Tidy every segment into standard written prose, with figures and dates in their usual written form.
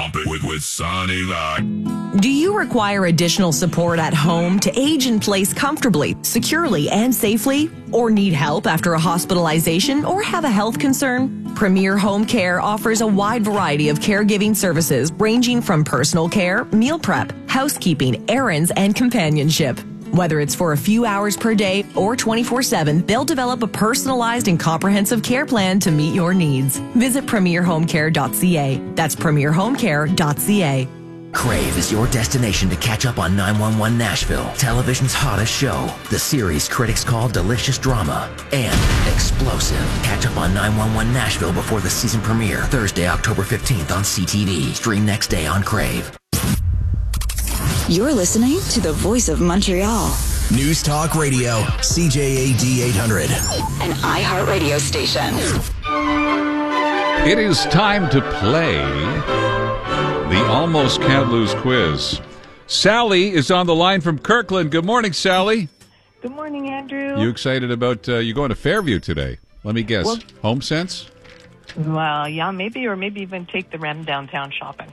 Pump it with Sonny Live. Do you require additional support at home to age in place comfortably, securely, and safely? Or need help after a hospitalization or have a health concern? Premier Home Care offers a wide variety of caregiving services ranging from personal care, meal prep, housekeeping, errands, and companionship. Whether it's for a few hours per day or 24/7, they'll develop a personalized and comprehensive care plan to meet your needs. Visit premierhomecare.ca. That's premierhomecare.ca. Crave is your destination to catch up on 911 Nashville, television's hottest show. The series critics call delicious drama and explosive. Catch up on 911 Nashville before the season premiere, Thursday, October 15th on CTV. Stream next day on Crave. You're listening to the voice of Montreal. News Talk Radio, CJAD 800. An iHeartRadio station. It is time to play the Almost Can't Lose quiz. Sally is on the line from Kirkland. Good morning, Sally. Good morning, Andrew. You excited about you going to Fairview today? Let me guess. Well, HomeSense? Well, yeah, maybe, or maybe even take the REM downtown shopping.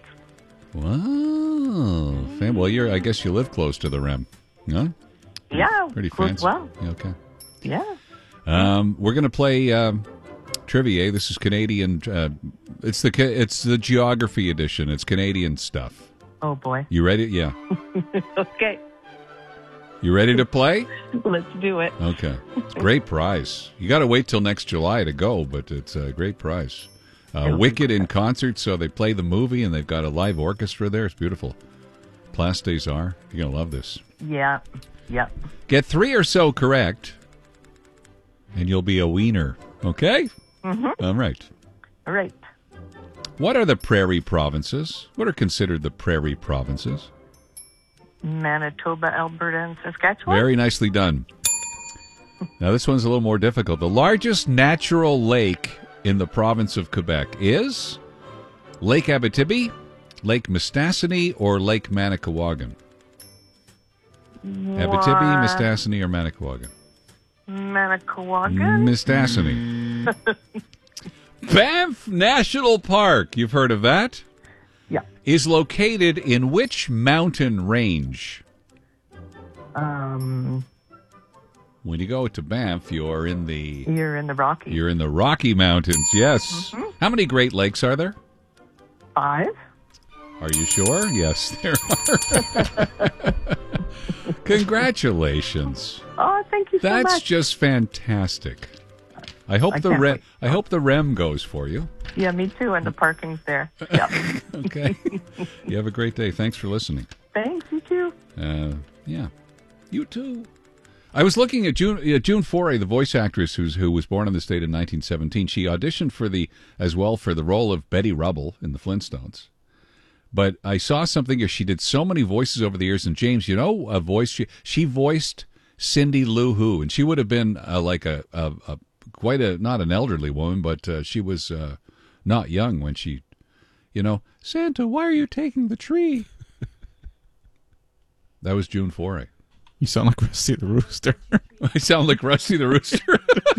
Wow. Well, I guess you live close to the REM. Huh? Yeah, Pretty close fancy. well. Yeah, okay. Yeah. We're going to play trivia. This is Canadian. It's the geography edition. It's Canadian stuff. Oh, boy. You ready? Yeah. Okay, You ready to play? let's do it. Okay. It's a great prize. You got to wait till next July to go, but it's a great prize. Wicked in concert, so they play the movie, and they've got a live orchestra there. It's beautiful. Place des Arts. You're going to love this. Yeah. Get 3 or so correct, and you'll be a wiener. Okay? Mm-hmm. All right. All right. What are the prairie provinces? What are considered the prairie provinces? Manitoba, Alberta, and Saskatchewan. Very nicely done. Now, this one's a little more difficult. The largest natural lake in the province of Quebec is Lake Abitibi, Lake Mistassini, or Lake Manicouagan? Abitibi, Mistassini, or Manicouagan? Manicouagan? Mistassini. Banff National Park, you've heard of that? Yeah. Is located in which mountain range? When you go to Banff, you're in the Rockies. You're in the Rocky Mountains, yes. Mm-hmm. How many Great Lakes are there? 5. Are you sure? Yes, there are. Congratulations. Oh, thank you so much. That's just fantastic. I hope the REM goes for you. Yeah, me too, and the parking's there. Yeah. Okay. You have a great day. Thanks for listening. Thanks, you too. Yeah. You too. I was looking at June Foray, the voice actress who was born in the state in 1917. She auditioned for the role of Betty Rubble in the Flintstones. But I saw something. She did so many voices over the years. And James, you know, a voice she voiced Cindy Lou Who, and she would have been not an elderly woman, but she was not young when she, Santa, why are you taking the tree? That was June Foray. You sound like Rusty the Rooster. I sound like Rusty the Rooster.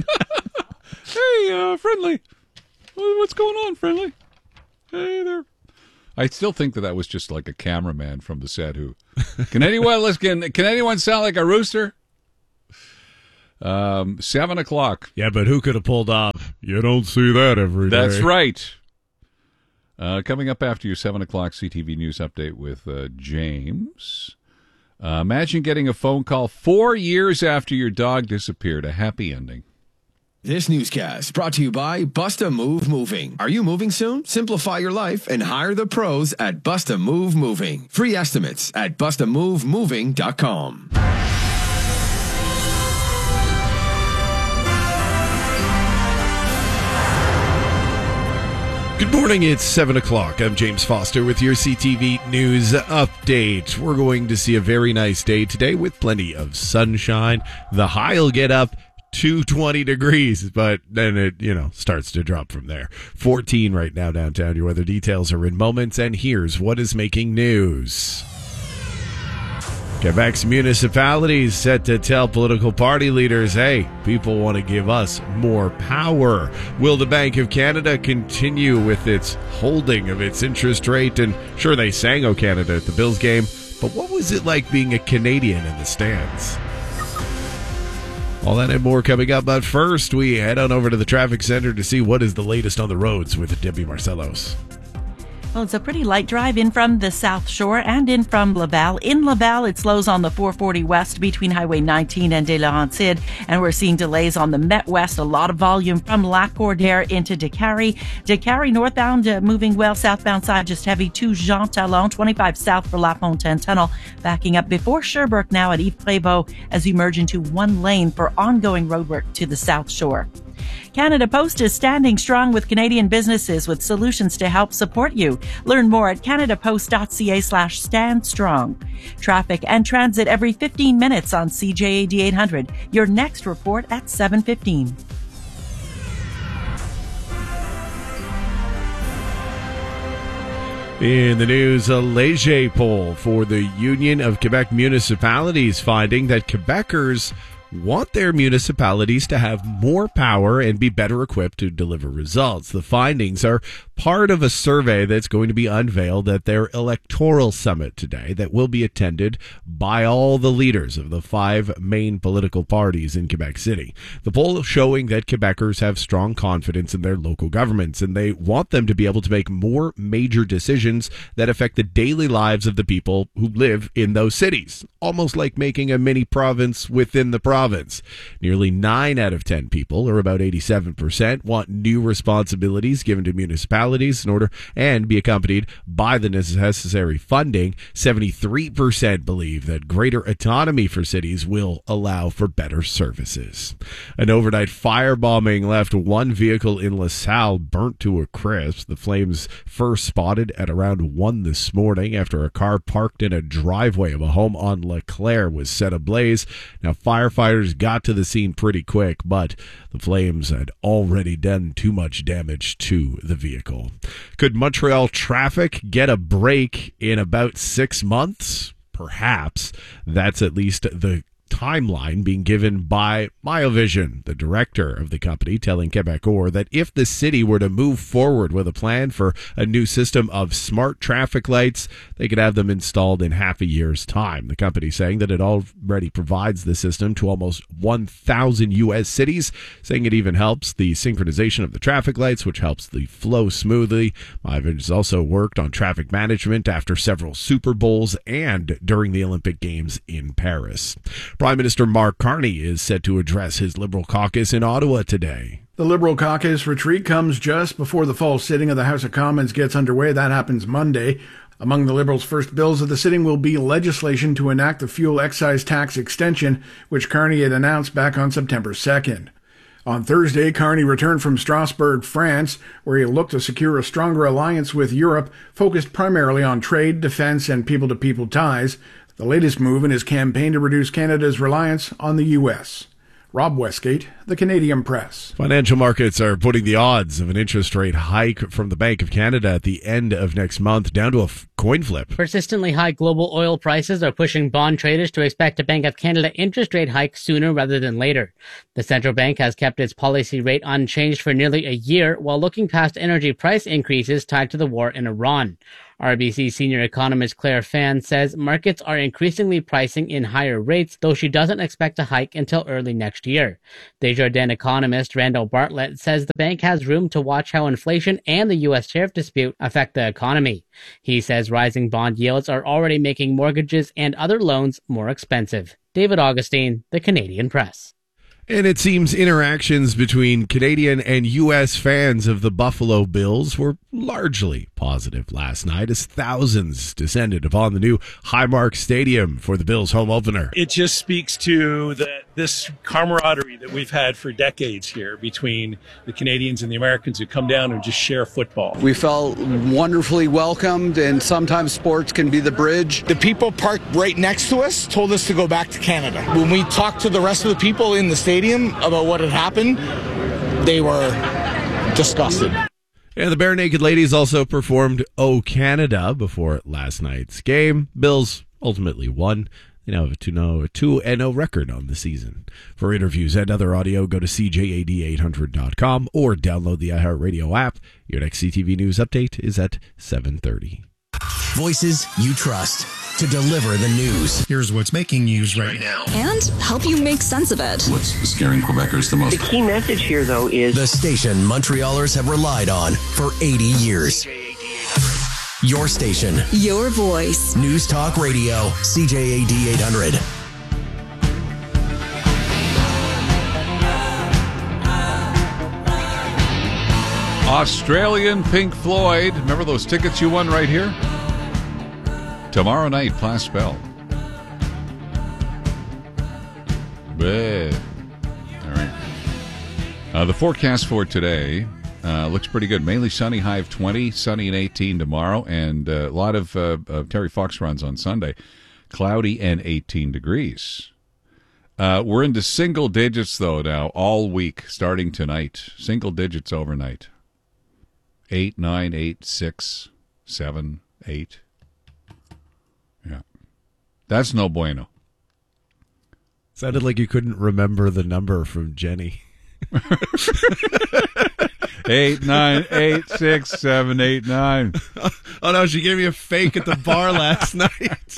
Hey, Friendly. What's going on, Friendly? Hey there. I still think that was just like a cameraman from the set who... Can anyone sound like a rooster? 7 o'clock. Yeah, but who could have pulled off? You don't see that every day. That's right. Coming up after your 7 o'clock CTV News Update with James... imagine getting a phone call 4 years after your dog disappeared. A happy ending. This newscast brought to you by Busta Move Moving. Are you moving soon? Simplify your life and hire the pros at Busta Move Moving. Free estimates at bustamovemoving.com. Good morning, it's 7 o'clock. I'm James Foster with your CTV News Update. We're going to see a very nice day today with plenty of sunshine. The high will get up to 20 degrees, but then it, starts to drop from there. 14 right now downtown. Your weather details are in moments, and here's what is making news. Quebec's municipalities set to tell political party leaders, hey, people want to give us more power. Will the Bank of Canada continue with its holding of its interest rate? And sure, they sang "O Canada" at the Bills game, but what was it like being a Canadian in the stands? All that and more coming up, but first we head on over to the traffic center to see what is the latest on the roads with Debbie Marcellos. Well, it's a pretty light drive in from the South Shore and in from Laval. In Laval, it slows on the 440 West between Highway 19 and Des Laurentides, and we're seeing delays on the Met West. A lot of volume from Lac Cordaire into Décarie. Décarie northbound moving well, southbound side just heavy to Jean Talon, 25 south for La Fontaine Tunnel. Backing up before Sherbrooke now at Yves Prévost as we merge into one lane for ongoing roadwork to the South Shore. Canada Post is standing strong with Canadian businesses with solutions to help support you. Learn more at canadapost.ca/standstrong. Traffic and transit every 15 minutes on CJAD 800. Your next report at 7:15. In the news, a Léger poll for the Union of Quebec Municipalities finding that Quebecers want their municipalities to have more power and be better equipped to deliver results. The findings are part of a survey that's going to be unveiled at their electoral summit today that will be attended by all the leaders of the 5 main political parties in Quebec City. The poll showing that Quebecers have strong confidence in their local governments and they want them to be able to make more major decisions that affect the daily lives of the people who live in those cities, almost like making a mini province within the province. Nearly 9 out of 10 people, or about 87%, want new responsibilities given to municipalities in order and be accompanied by the necessary funding. 73% believe that greater autonomy for cities will allow for better services. An overnight firebombing left one vehicle in LaSalle burnt to a crisp. The flames first spotted at around 1 this morning after a car parked in a driveway of a home on Leclerc was set ablaze. Now, firefighters got to the scene pretty quick, but the flames had already done too much damage to the vehicle. Could Montreal traffic get a break in about 6 months? Perhaps. That's at least the timeline being given by Myovision, the director of the company, telling Quebecor that if the city were to move forward with a plan for a new system of smart traffic lights, they could have them installed in half a year's time. The company saying that it already provides the system to almost 1,000 U.S. cities, saying it even helps the synchronization of the traffic lights, which helps the flow smoothly. Myovision has also worked on traffic management after several Super Bowls and during the Olympic Games in Paris. Prime Minister Mark Carney is set to address his Liberal caucus in Ottawa today. The Liberal caucus retreat comes just before the fall sitting of the House of Commons gets underway. That happens Monday. Among the Liberals' first bills of the sitting will be legislation to enact the fuel excise tax extension, which Carney had announced back on September 2nd. On Thursday, Carney returned from Strasbourg, France, where he looked to secure a stronger alliance with Europe, focused primarily on trade, defense, and people-to-people ties. The latest move in his campaign to reduce Canada's reliance on the U.S. Rob Westgate, The Canadian Press. Financial markets are putting the odds of an interest rate hike from the Bank of Canada at the end of next month down to a coin flip. Persistently high global oil prices are pushing bond traders to expect a Bank of Canada interest rate hike sooner rather than later. The central bank has kept its policy rate unchanged for nearly a year while looking past energy price increases tied to the war in Iran. RBC senior economist Claire Fan says markets are increasingly pricing in higher rates, though she doesn't expect a hike until early next year. Desjardins economist Randall Bartlett says the bank has room to watch how inflation and the U.S. tariff dispute affect the economy. He says rising bond yields are already making mortgages and other loans more expensive. David Augustine, The Canadian Press. And it seems interactions between Canadian and U.S. fans of the Buffalo Bills were largely positive last night as thousands descended upon the new Highmark Stadium for the Bills' home opener. It just speaks to this camaraderie that we've had for decades here between the Canadians and the Americans who come down and just share football. We felt wonderfully welcomed, and sometimes sports can be the bridge. The people parked right next to us told us to go back to Canada. When we talked to the rest of the people in the stadium about what had happened, they were disgusted. And the Bare Naked Ladies also performed "O Canada" before last night's game. Bills ultimately won. They now have a 2-0 record on the season. For interviews and other audio, go to CJAD800.com or download the iHeartRadio app. Your next CTV News update is at 7:30. Voices you trust to deliver the news. Here's what's making news right now. And help you make sense of it. What's scaring Quebecers the most? The key message here, though, is the station Montrealers have relied on for 80 years. Your station. Your voice. News Talk Radio, CJAD 800. Australian Pink Floyd. Remember those tickets you won right here? Tomorrow night, Place Bell. All right. The forecast for today looks pretty good. Mainly sunny, high of 20, sunny and 18 tomorrow, and a lot of Terry Fox runs on Sunday. Cloudy and 18 degrees. We're into single digits, though, now, all week, starting tonight. Single digits overnight. 8, 9, 8, 6, 7, 8. Yeah. That's no bueno. Sounded like you couldn't remember the number from Jenny. 8, 9, 8, 6, 7, 8, 9. Oh, no, she gave me a fake at the bar last night.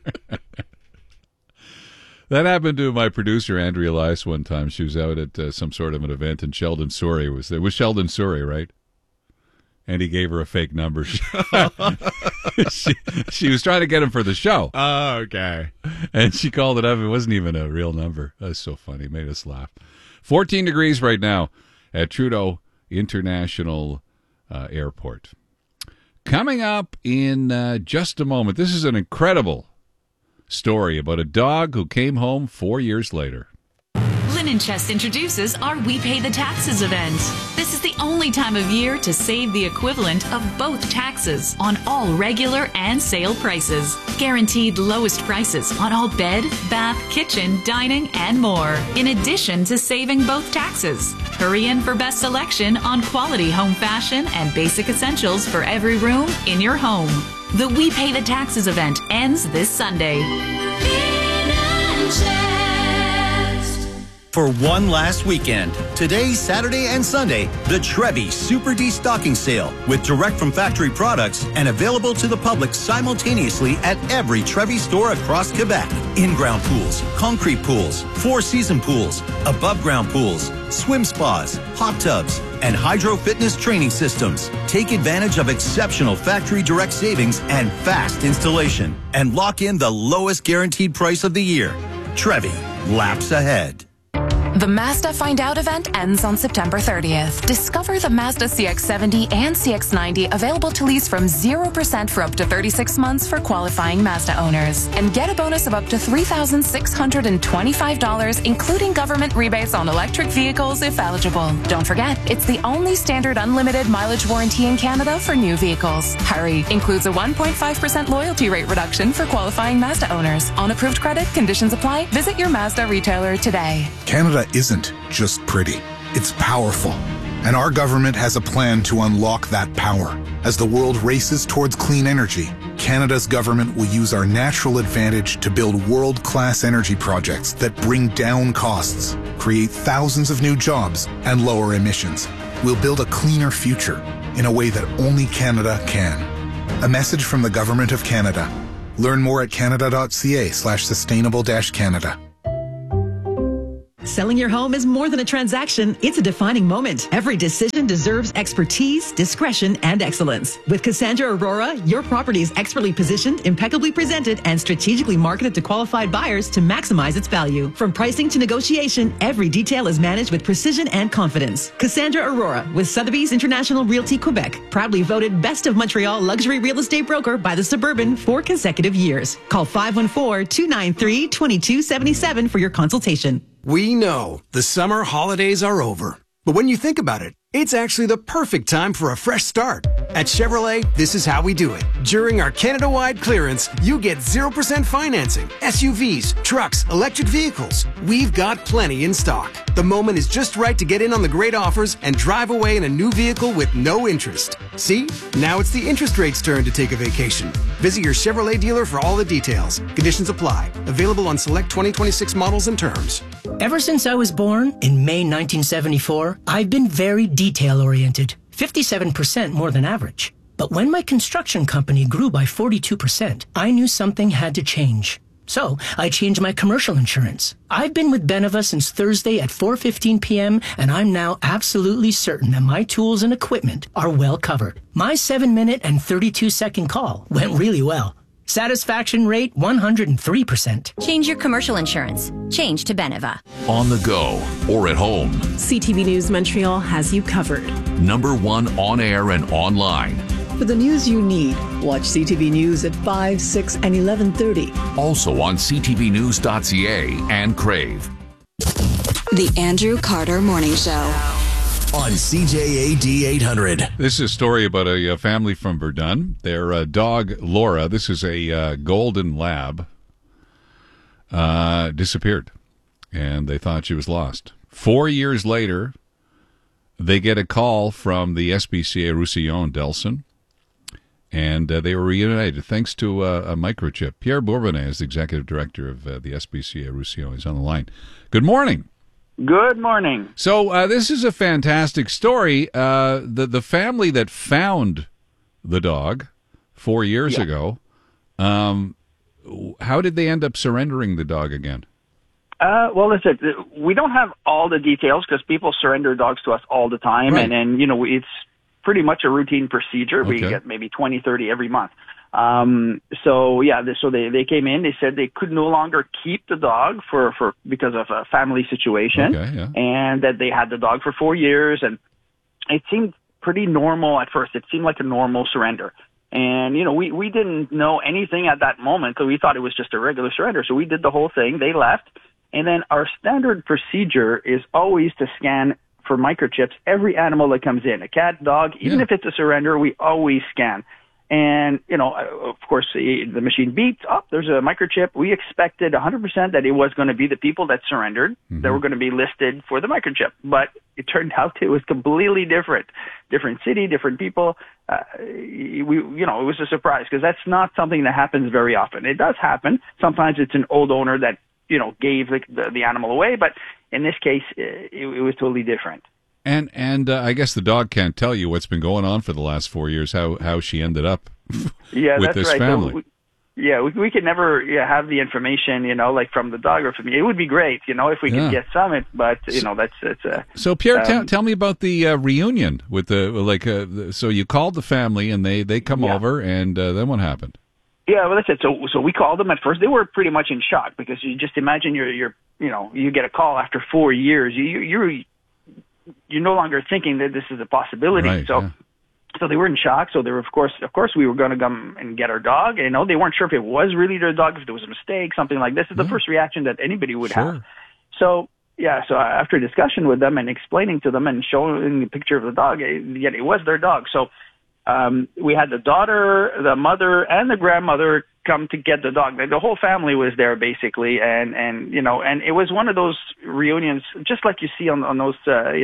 That happened to my producer, Andrea Elias, one time. She was out at some sort of an event, and Sheldon Surrey was there. It was Sheldon Surrey, right? And he gave her a fake number. She was trying to get him for the show. Oh, okay. And she called it up. It wasn't even a real number. That was so funny. It made us laugh. 14 degrees right now at Trudeau International Airport. Coming up in just a moment, this is an incredible story about a dog who came home 4 years later. Linen Chest introduces our We Pay the Taxes event. This is the only time of year to save the equivalent of both taxes on all regular and sale prices. Guaranteed lowest prices on all bed, bath, kitchen, dining, and more. In addition to saving both taxes. Hurry in for best selection on quality home fashion and basic essentials for every room in your home. The We Pay the Taxes event ends this Sunday. For one last weekend, today, Saturday, and Sunday, the Trevi Super De-Stocking Sale with direct from factory products and available to the public simultaneously at every Trevi store across Quebec. In-ground pools, concrete pools, four-season pools, above-ground pools, swim spas, hot tubs, and hydro fitness training systems. Take advantage of exceptional factory direct savings and fast installation and lock in the lowest guaranteed price of the year. Trevi, laps ahead. The Mazda Find Out event ends on September 30th. Discover the Mazda CX-70 and CX-90 available to lease from 0% for up to 36 months for qualifying Mazda owners. And get a bonus of up to $3,625, including government rebates on electric vehicles if eligible. Don't forget, it's the only standard unlimited mileage warranty in Canada for new vehicles. Hurry! Includes a 1.5% loyalty rate reduction for qualifying Mazda owners. On approved credit, conditions apply. Visit your Mazda retailer today. Canada isn't just pretty, it's powerful. And our government has a plan to unlock that power. As the world races towards clean energy, Canada's government will use our natural advantage to build world-class energy projects that bring down costs, create thousands of new jobs, and lower emissions. We'll build a cleaner future in a way that only Canada can. A message from the Government of Canada. Learn more at canada.ca/sustainable-Canada. Selling your home is more than a transaction. It's a defining moment. Every decision deserves expertise, discretion, and excellence. With Cassandra Aurora, your property is expertly positioned, impeccably presented, and strategically marketed to qualified buyers to maximize its value. From pricing to negotiation, every detail is managed with precision and confidence. Cassandra Aurora with Sotheby's International Realty Quebec, proudly voted Best of Montreal Luxury Real Estate Broker by The Suburban 4 consecutive years. Call 514-293-2277 for your consultation. We know the summer holidays are over. But when you think about it, it's actually the perfect time for a fresh start. At Chevrolet, this is how we do it. During our Canada-wide clearance, you get 0% financing. SUVs, trucks, electric vehicles. We've got plenty in stock. The moment is just right to get in on the great offers and drive away in a new vehicle with no interest. See? Now it's the interest rate's turn to take a vacation. Visit your Chevrolet dealer for all the details. Conditions apply. Available on select 2026 models and terms. Ever since I was born in May 1974, I've been very detail-oriented. 57% more than average. But when my construction company grew by 42%, I knew something had to change. So I changed my commercial insurance. I've been with Beneva since Thursday at 4:15 p.m., and I'm now absolutely certain that my tools and equipment are well covered. My 7-minute and 32-second call went really well. Satisfaction rate 103%. Change your commercial insurance. Change to Beneva. On the go or at home. CTV News Montreal has you covered. #1 on air and online. For the news you need, watch CTV News at 5, 6, and 11:30. Also on ctvnews.ca and Crave. The Andrew Carter Morning Show. On CJAD 800. This is a story about a family from Verdun. Their dog, Laura, this is a golden lab, disappeared, and they thought she was lost. 4 years later, they get a call from the SPCA Roussillon Delson, and they were reunited thanks to a microchip. Pierre Bourbonnais is the executive director of the SPCA Roussillon. He's on the line. Good morning. Good morning. So this is a fantastic story. The family that found the dog 4 years ago, how did they end up surrendering the dog again? Well, listen, we don't have all the details because people surrender dogs to us all the time, Right. and you know, it's pretty much a routine procedure. We Okay. get maybe 20, 30 every month. So they came in, they said they could no longer keep the dog because of a family situation, Okay, yeah. and that they had the dog for 4 years, and it seemed pretty normal at first. It seemed like a normal surrender. And, you know, we didn't know anything at that moment, so we thought it was just a regular surrender. So we did the whole thing. They left. And then our standard procedure is always to scan for microchips every animal that comes in. A cat, dog, even if it's a surrender, we always scan. And, you know, of course, the machine beeps up. There's a microchip. We expected 100% that it was going to be the people that surrendered that were going to be listed for the microchip. But it turned out it was completely different. Different city, different people. It was a surprise because that's not something that happens very often. It does happen. Sometimes it's an old owner that, you know, gave the animal away. But in this case, it was totally different. And I guess the dog can't tell you what's been going on for the last 4 years, how she ended up with that's this right. family. So we could never have the information, you know, like from the dog or from me. It would be great, you know, if we could get some, but, you know, that's So, Pierre, tell me about the reunion with so you called the family and they come over, and then what happened? Yeah, well, that's it. So we called them at first. They were pretty much in shock because you just imagine you're you get a call after 4 years. You're no longer thinking that this is a possibility. Right, So they were in shock. So they were, of course, we were going to come and get our dog. You know, they weren't sure if it was really their dog, if there was a mistake, something like this. Is the first reaction that anybody would have. So after a discussion with them and explaining to them and showing the picture of the dog, yet it was their dog. So we had the daughter, the mother, and the grandmother come to get the dog. The whole family was there basically, and it was one of those reunions, just like you see on those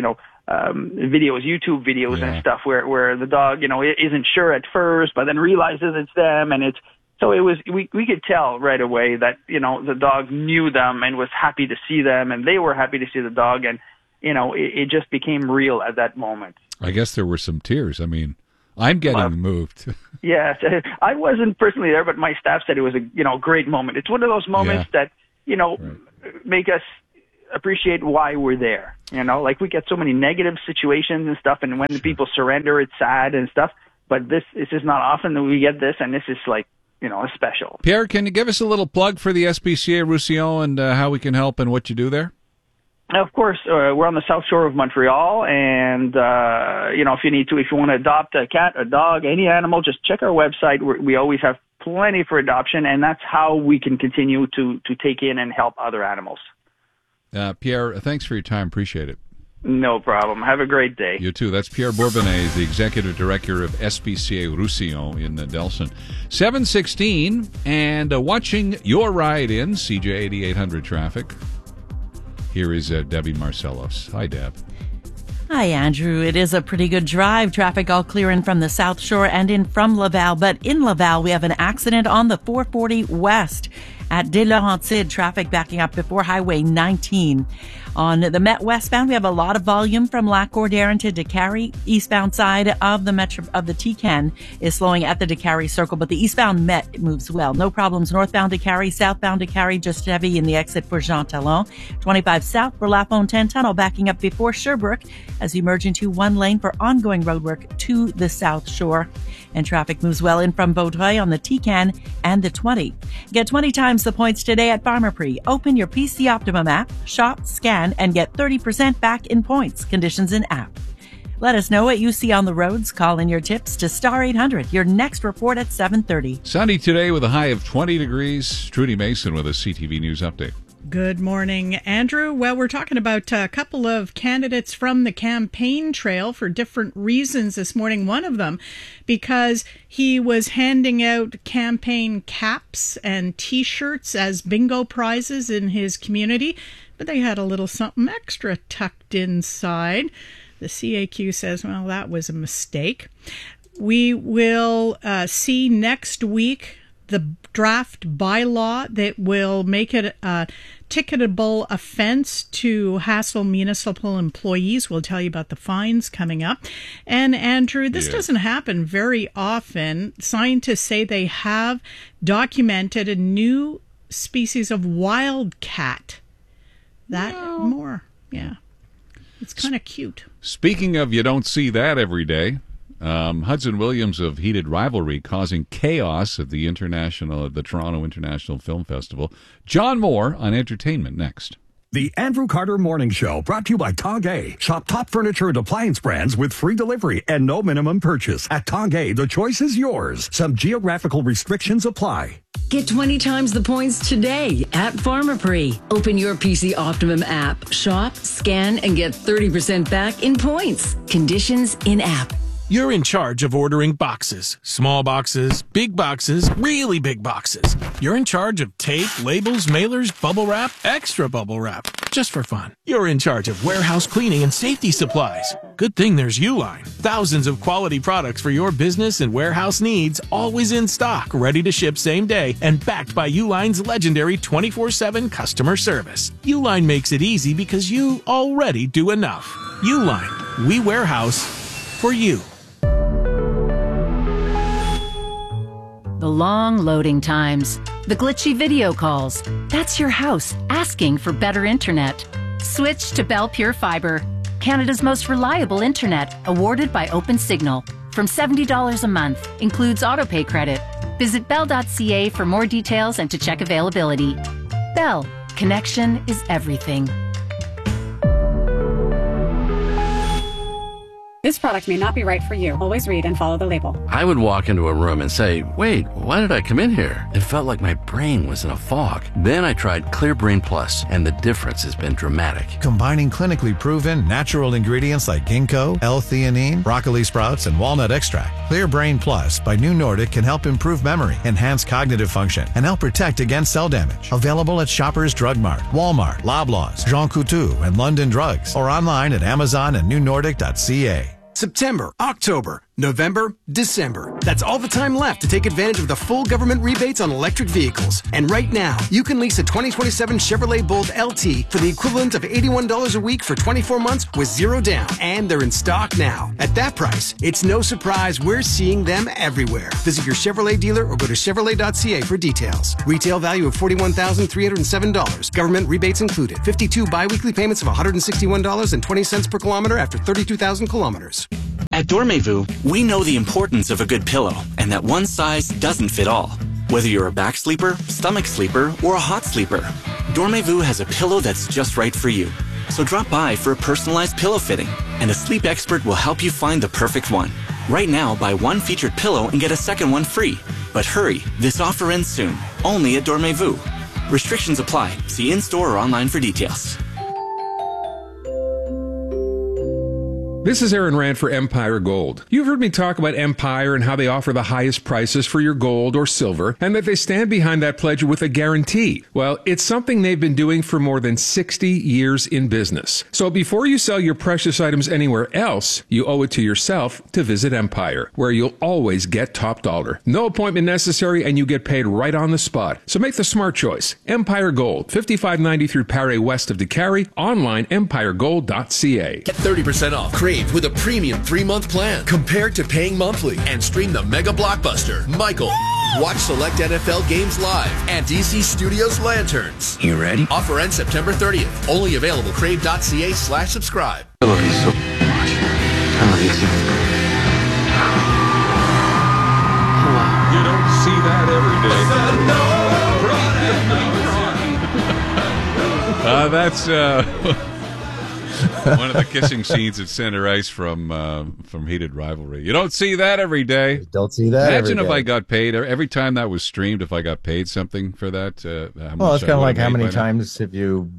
videos, YouTube videos and stuff, where the dog, you know, isn't sure at first, but then realizes it's them, and we could tell right away that, you know, the dog knew them and was happy to see them, and they were happy to see the dog, and, you know, it just became real at that moment. I guess there were some tears. I mean, I'm getting moved. Yes, I wasn't personally there, but my staff said it was a great moment. It's one of those moments that, you know, make us appreciate why we're there. You know, like we get so many negative situations and stuff, and when people surrender, it's sad and stuff. But this is not often that we get this, and this is like, you know, special. Pierre, can you give us a little plug for the SPCA Roussillon and how we can help and what you do there? Of course, we're on the South Shore of Montreal, and, if you want to adopt a cat, a dog, any animal, just check our website. We always have plenty for adoption, and that's how we can continue to take in and help other animals. Pierre, thanks for your time. Appreciate it. No problem. Have a great day. You too. That's Pierre Bourbonnais, the Executive Director of SPCA Roussillon in Delson. 7:16, and watching your ride in CJ 8800 traffic. Here is Debbie Marcellos. Hi, Deb. Hi, Andrew. It is a pretty good drive. Traffic all clear in from the South Shore and in from Laval. But in Laval, we have an accident on the 440 West at Des Laurentides. Traffic backing up before Highway 19. On the Met westbound, we have a lot of volume from Lac-Cordaire to Décarie. Eastbound side of the Metro of the T-Can is slowing at the Décarie Circle, but the eastbound Met moves well. No problems northbound Décarie, southbound Décarie, just heavy in the exit for Jean Talon. 25 south for La Fontaine Tunnel backing up before Sherbrooke as we merge into one lane for ongoing roadwork to the South Shore. And traffic moves well in from Vaudreuil on the T-Can and the 20. Get 20 times the points today at Pharmaprix. Open your PC Optimum app, shop, scan, and get 30% back in points. Conditions in app. Let us know what you see on the roads. Call in your tips to Star 800. Your next report at 7:30. Sunny today with a high of 20 degrees. Trudy Mason with a CTV News update. Good morning, Andrew. Well, we're talking about a couple of candidates from the campaign trail for different reasons this morning. One of them because he was handing out campaign caps and T-shirts as bingo prizes in his community, but they had a little something extra tucked inside. The CAQ says, well, that was a mistake. We will see next week the draft bylaw that will make it a ticketable offense to hassle municipal employees. We'll tell you about the fines coming up. And Andrew, this doesn't happen very often. Scientists say they have documented a new species of wildcat. It's kind of cute. Speaking of, you don't see that every day. Hudson Williams of Heated Rivalry causing chaos at the Toronto International Film Festival. John Moore on entertainment next. The Andrew Carter Morning Show, brought to you by Tongay. Shop top furniture and appliance brands with free delivery and no minimum purchase. At Tongay, the choice is yours. Some geographical restrictions apply. Get 20 times the points today at Pharmaprix. Open your PC Optimum app, shop, scan, and get 30% back in points. Conditions in app. You're in charge of ordering boxes. Small boxes, big boxes, really big boxes. You're in charge of tape, labels, mailers, bubble wrap, extra bubble wrap. Just for fun. You're in charge of warehouse cleaning and safety supplies. Good thing there's Uline. Thousands of quality products for your business and warehouse needs, always in stock, ready to ship same day, and backed by Uline's legendary 24/7 customer service. Uline makes it easy because you already do enough. Uline. We warehouse for you. The long loading times, the glitchy video calls. That's your house asking for better internet. Switch to Bell Pure Fiber, Canada's most reliable internet, awarded by OpenSignal. From $70 a month, includes autopay credit. Visit bell.ca for more details and to check availability. Bell, connection is everything. This product may not be right for you. Always read and follow the label. I would walk into a room and say, wait, why did I come in here? It felt like my brain was in a fog. Then I tried Clear Brain Plus, and the difference has been dramatic. Combining clinically proven natural ingredients like ginkgo, L-theanine, broccoli sprouts, and walnut extract, Clear Brain Plus by New Nordic can help improve memory, enhance cognitive function, and help protect against cell damage. Available at Shoppers Drug Mart, Walmart, Loblaws, Jean Coutu, and London Drugs, or online at Amazon and newnordic.ca. September, October, November, December. That's all the time left to take advantage of the full government rebates on electric vehicles. And right now, you can lease a 2027 Chevrolet Bolt LT for the equivalent of $81 a week for 24 months with zero down. And they're in stock now. At that price, it's no surprise we're seeing them everywhere. Visit your Chevrolet dealer or go to Chevrolet.ca for details. Retail value of $41,307. Government rebates included. 52 biweekly payments of $161.20 per kilometer after 32,000 kilometers. At Dormez-vous, we know the importance of a good pillow and that one size doesn't fit all. Whether you're a back sleeper, stomach sleeper, or a hot sleeper, Dormez-vous has a pillow that's just right for you. So drop by for a personalized pillow fitting, and a sleep expert will help you find the perfect one. Right now, buy one featured pillow and get a second one free. But hurry, this offer ends soon, only at Dormez-vous. Restrictions apply. See in-store or online for details. This is Aaron Rand for Empire Gold. You've heard me talk about Empire and how they offer the highest prices for your gold or silver, and that they stand behind that pledge with a guarantee. Well, it's something they've been doing for more than 60 years in business. So before you sell your precious items anywhere else, you owe it to yourself to visit Empire, where you'll always get top dollar. No appointment necessary, and you get paid right on the spot. So make the smart choice. Empire Gold, 5593 Paré west of DeCarry, online empiregold.ca. Get 30% off Crave with a premium 3-month plan compared to paying monthly, and stream the mega blockbuster Michael. Watch select NFL games live and DC Studios Lanterns. You ready? Offer ends September 30th. Only available crave.ca/subscribe. I love you so much. I love you too. You don't see that every day. That's one of the kissing scenes at Center Ice from Heated Rivalry. You don't see that every day. Don't see that Imagine every if day. I got paid every time that was streamed. If I got paid something for that, Well, it's kind of like how many times have you,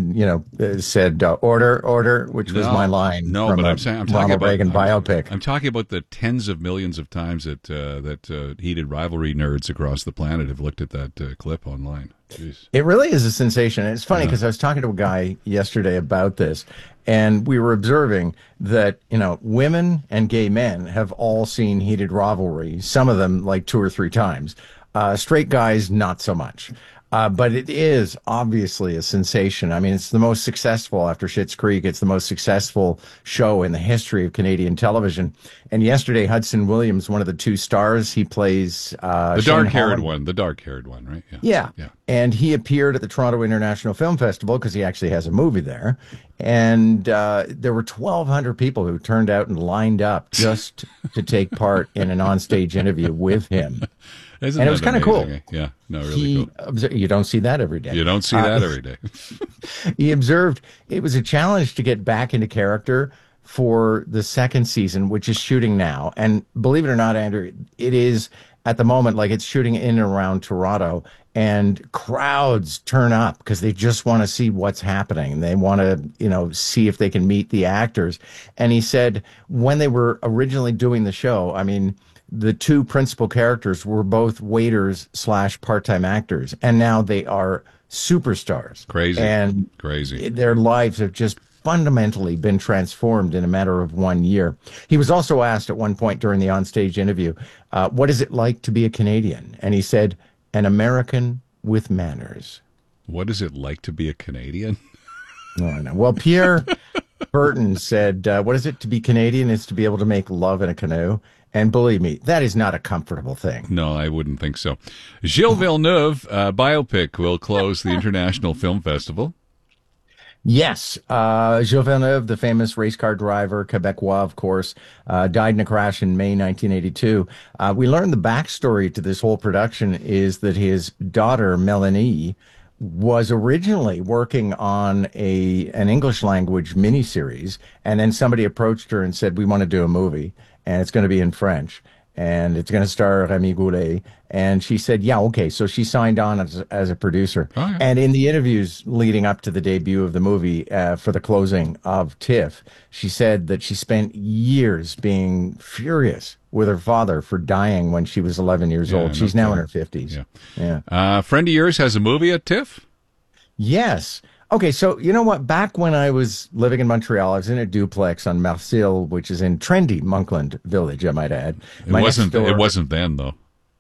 said order, which was my line. No, from but a I'm talking Ronald about Reagan biopic. I'm talking about the tens of millions of times that Heated Rivalry nerds across the planet have looked at that clip online. Jeez. It really is a sensation. And it's funny because I was talking to a guy yesterday about this, and we were observing that, women and gay men have all seen Heated Rivalry, some of them like 2 or 3 times. Straight guys, not so much. But it is obviously a sensation. I mean, it's the most successful after Schitt's Creek. It's the most successful show in the history of Canadian television. And yesterday, Hudson Williams, one of the 2 stars, he plays the dark-haired one. The dark-haired one, right? Yeah. And he appeared at the Toronto International Film Festival because he actually has a movie there. And there were 1,200 people who turned out and lined up just to take part in an onstage interview with him. Isn't and it was kind of cool. Yeah, no, really cool. You don't see that every day. You don't see that every day. He observed it was a challenge to get back into character for the 2nd season, which is shooting now. And believe it or not, Andrew, it is at the moment like it's shooting in and around Toronto, and crowds turn up because they just want to see what's happening. They want to, see if they can meet the actors. And he said when they were originally doing the show, I mean, the 2 principal characters were both waiters / part-time actors, and now they are superstars. Crazy. And their lives have just fundamentally been transformed in a matter of 1 year. He was also asked at one point during the onstage interview, what is it like to be a Canadian? And he said, an American with manners. What is it like to be a Canadian? No. Well, Pierre Burton said, what is it to be Canadian is to be able to make love in a canoe. And believe me, that is not a comfortable thing. No, I wouldn't think so. Gilles Villeneuve biopic will close the International Film Festival. Yes. Gilles Villeneuve, the famous race car driver, Quebecois, of course, died in a crash in May 1982. We learned the backstory to this whole production is that his daughter, Melanie, was originally working on an English language miniseries, and then somebody approached her and said, we want to do a movie, and it's going to be in French, and it's going to star Rémi Goulet. And she said, yeah, okay. So she signed on as a producer. Oh, yeah. And in the interviews leading up to the debut of the movie for the closing of TIFF, she said that she spent years being furious with her father for dying when she was 11 years old. She's now in her 50s. Yeah. Friend of yours has a movie at TIFF? Yes. Okay, so you know what? Back when I was living in Montreal, I was in a duplex on Marcille, which is in trendy Monkland Village, I might add. It wasn't then, though.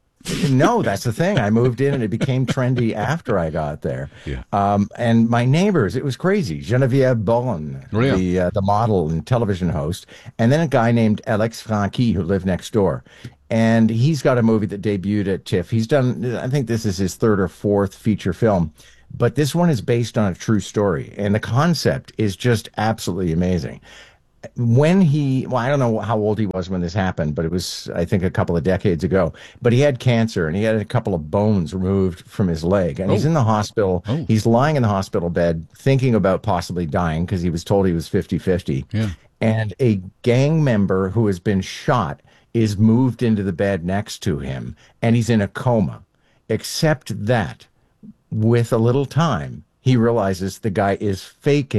No, that's the thing. I moved in and it became trendy after I got there. Yeah. And my neighbors, it was crazy. Geneviève Bourne, the model and television host, and then a guy named Alex Franqui who lived next door. And he's got a movie that debuted at TIFF. He's done, I think this is his 3rd or 4th feature film. But this one is based on a true story. And the concept is just absolutely amazing. When I don't know how old he was when this happened, but it was, I think, a couple of decades ago. But he had cancer and he had a couple of bones removed from his leg. And he's in the hospital. He's lying in the hospital bed thinking about possibly dying because he was told he was 50-50. Yeah. And a gang member who has been shot is moved into the bed next to him. And he's in a coma. Except that with a little time, he realizes the guy is faking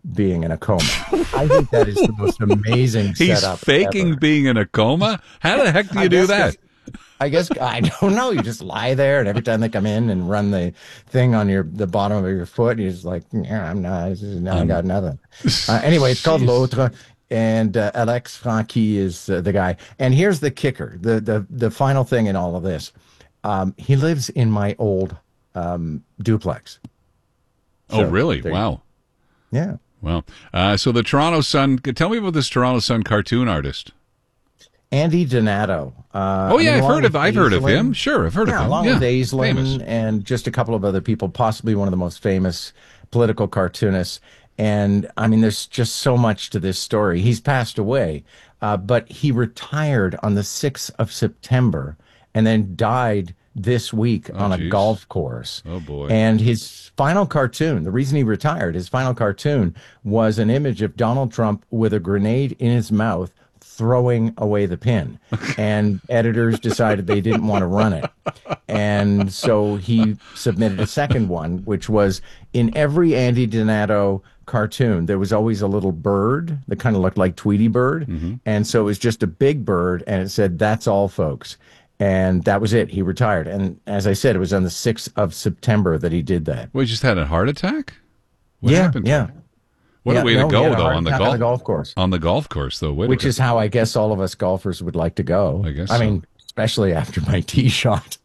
being in a coma. I think that is the most amazing He's setup faking ever. being in a coma? How the heck do you do that? I guess, I don't know. You just lie there, and every time they come in and run the thing on the bottom of your foot, you're just like, yeah, I'm not, I got nothing. Anyway, it's called L'Autre, and Alex Franqui is the guy. And here's the kicker, the final thing in all of this. He lives in my old duplex. Oh, really? Wow. Yeah. Wow. So the Toronto Sun, tell me about this Toronto Sun cartoon artist. Andy Donato. I've heard of him. Sure, I've heard of him. Along with Aislinn famous. and just a couple of other people, possibly one of the most famous political cartoonists. And I mean, there's just so much to this story. He's passed away, but he retired on the 6th of September and then died this week on a golf course. Oh, boy. And his final cartoon, the reason he retired, his final cartoon was an image of Donald Trump with a grenade in his mouth throwing away the pin. And editors decided they didn't want to run it. And so he submitted a second one, which was in every Andy Donato cartoon, there was always a little bird that kind of looked like Tweety Bird. Mm-hmm. And so it was just a big bird, and it said, "That's all, folks." And that was it. He retired. And as I said, it was on the 6th of September that he did that. Well, he just had a heart attack? What happened to him? What a way to he go, had a though, heart on the attack golf course. On the golf course, though. Which is how I guess all of us golfers would like to go. I guess I so. mean, especially after my tee shot.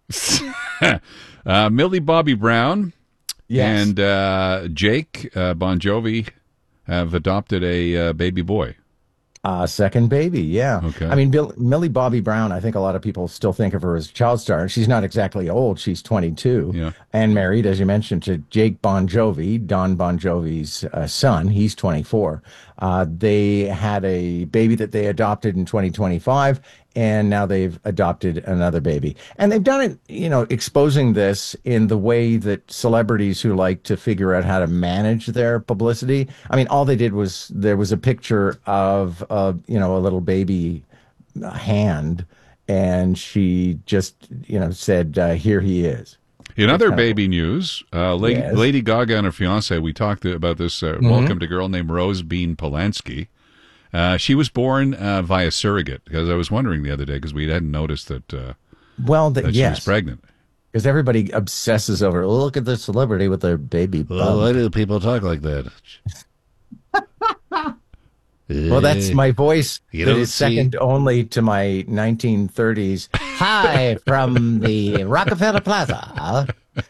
Millie Bobby Brown Yes. and Jake Bon Jovi have adopted a baby boy. Second baby, yeah. Okay. I mean, Millie Bobby Brown, I think a lot of people still think of her as a child star. She's not exactly old. She's 22 and married, as you mentioned, to Jake Bon Jovi, Don Bon Jovi's son. He's 24. They had a baby that they adopted in 2025, and now they've adopted another baby. And they've done it, exposing this in the way that celebrities who like to figure out how to manage their publicity. I mean, all they did was there was a picture of, a little baby hand, and she just, said, here he is. In other baby news, Lady Gaga and her fiance, we talked about this, welcomed a girl named Rose Bean Polanski. She was born via surrogate, because I was wondering the other day, because we hadn't noticed that, that she was pregnant. Because everybody obsesses over, look at the celebrity with their baby bump. Well, why do people talk like that? Well, that's my voice. You that don't is second only to my 1930s. Hi from the Rockefeller Plaza.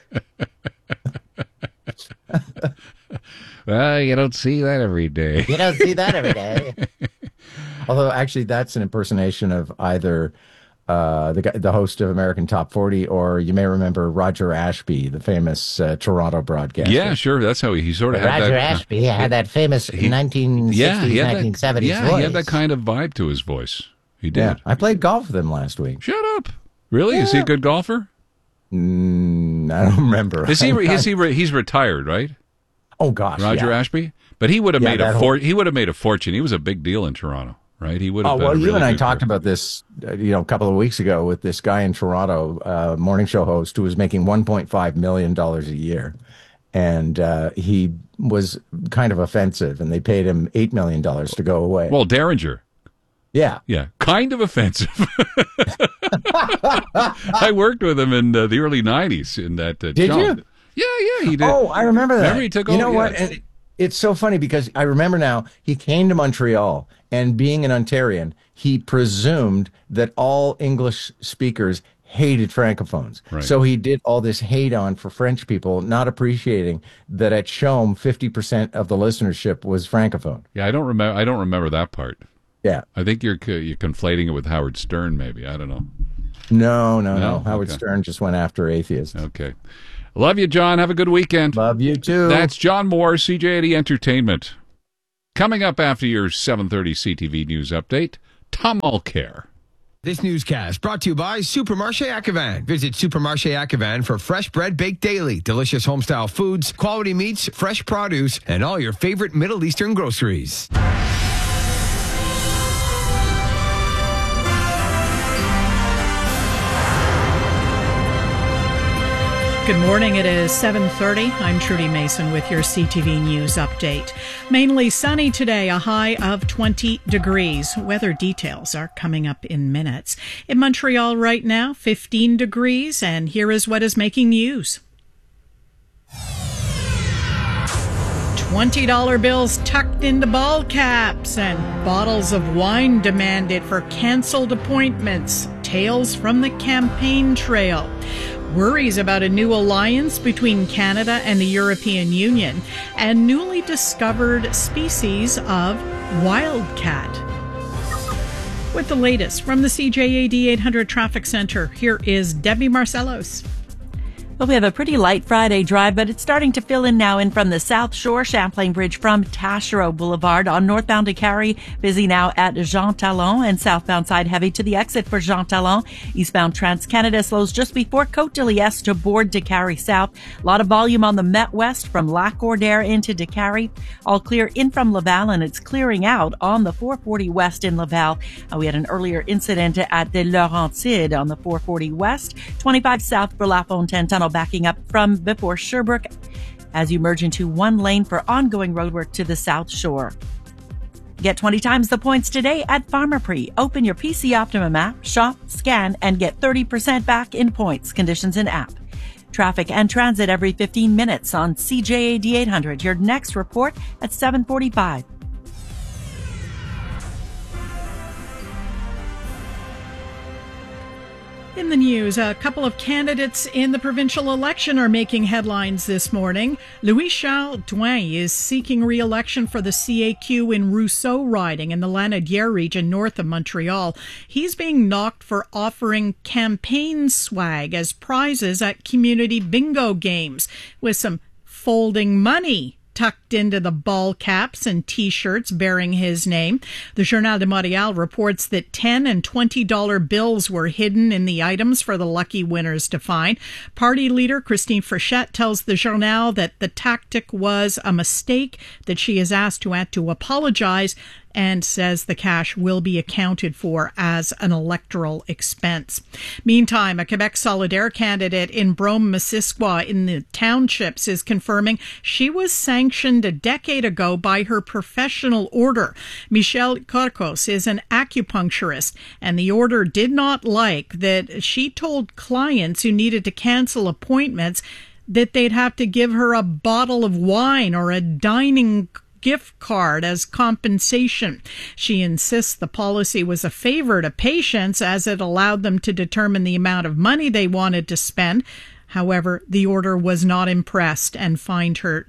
Well, you don't see that every day. You don't see that every day. Although, actually, that's an impersonation of either the host of American Top 40, or you may remember Roger Ashby, the famous Toronto broadcaster. Yeah, sure. That's how he sort of had Roger that. Ashby had that famous 1960s, 1970s voice. Yeah, he had that kind of vibe to his voice. He did. Yeah, I played golf with him last week. Shut up. Really? Yeah. Is he a good golfer? I don't remember. He's retired, right? Oh gosh, Roger Ashby. But he would have made he would have made a fortune. He was a big deal in Toronto, right? He would have. Oh well, you and I talked about this, a couple of weeks ago with this guy in Toronto, morning show host who was making $1.5 million a year, and he was kind of offensive, and they paid him $8 million to go away. Well, Derringer. Yeah. Yeah. Kind of offensive. I worked with him in the early 90s in that Did you? Yeah, he did. Oh, I remember that. Remember he took you over? know what? And it's so funny because I remember now he came to Montreal, and being an Ontarian, he presumed that all English speakers hated Francophones. Right. So he did all this hate on for French people, not appreciating that at CHOM 50% of the listenership was Francophone. Yeah, I don't remember that part. Yeah. I think you're conflating it with Howard Stern, maybe. I don't know. No. Howard Stern just went after atheists. Okay. Love you, John. Have a good weekend. Love you, too. That's John Moore, CJAD Entertainment. Coming up after your 7:30 CTV News Update, Tom Mulcair. This newscast brought to you by Supermarché Ackevan. Visit Supermarché Ackevan for fresh bread baked daily, delicious homestyle foods, quality meats, fresh produce, and all your favorite Middle Eastern groceries. Good morning. It is 7:30. I'm Trudy Mason with your CTV News update. Mainly sunny today, a high of 20 degrees. Weather details are coming up in minutes. In Montreal right now, 15 degrees, and here is what is making news. $20 bills tucked into ball caps and bottles of wine demanded for canceled appointments. Tales from the campaign trail. Worries about a new alliance between Canada and the European Union, and newly discovered species of wildcat. With the latest from the CJAD 800 Traffic Center, here is Debbie Marcellos. Well, we have a pretty light Friday drive, but it's starting to fill in now in from the South Shore, Champlain Bridge from Taschereau Boulevard on northbound to Carrie. Busy now at Jean Talon, and southbound side heavy to the exit for Jean Talon. Eastbound Trans-Canada slows just before Côte de Liesse to board to Carrie South. A lot of volume on the Met West from Lac-Gordaire into Décarie. All clear in from Laval, and it's clearing out on the 440 West in Laval. We had an earlier incident at the Laurentides on the 440 West. 25 South for La Fontaine Tunnel backing up from before Sherbrooke as you merge into one lane for ongoing roadwork to the South Shore. Get 20 times the points today at Pharmaprix. Open your PC Optimum app, shop, scan, and get 30% back in points. Conditions in app. Traffic and transit every 15 minutes on CJAD 800. Your next report at 7:45. In the news, a couple of candidates in the provincial election are making headlines this morning. Louis-Charles Douin is seeking re-election for the CAQ in Rousseau riding in the Lanaudière region north of Montreal. He's being knocked for offering campaign swag as prizes at community bingo games with some folding money tucked into the ball caps and T-shirts bearing his name. The Journal de Montréal reports that $10 and $20 bills were hidden in the items for the lucky winners to find. Party leader Christine Frechette tells the Journal that the tactic was a mistake, that she is asked to apologize, and says the cash will be accounted for as an electoral expense. Meantime, a Quebec Solidaire candidate in Brome-Missisquoi in the townships is confirming she was sanctioned a decade ago by her professional order. Michelle Corcos is an acupuncturist, and the order did not like that she told clients who needed to cancel appointments that they'd have to give her a bottle of wine or a dining gift card as compensation. She insists the policy was a favor to patients as it allowed them to determine the amount of money they wanted to spend. However, the order was not impressed and fined her